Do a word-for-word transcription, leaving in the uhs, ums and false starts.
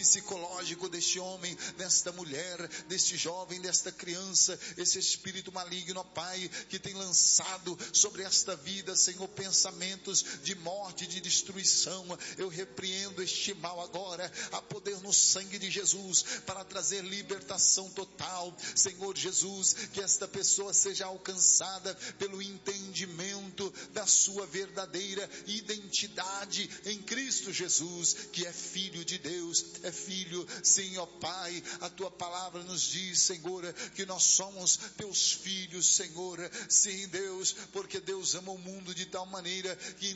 psicológico deste homem, desta mulher, deste jovem, desta criança, esse espírito maligno, ó Pai, que tem lançado sobre esta vida, Senhor, pensamentos de morte, de destruição, eu repreendo este mal agora, há poder no sangue de Jesus, para trazer libertação total, Senhor Jesus, que esta pessoa seja alcançada pelo entendimento da sua verdadeira identidade em Cristo Jesus, que é filho de Deus, é filho, sim, ó Pai, a tua palavra nos diz, Senhor, que nós somos teus filhos, Senhor, sim, Deus, porque Deus ama o mundo de tal maneira que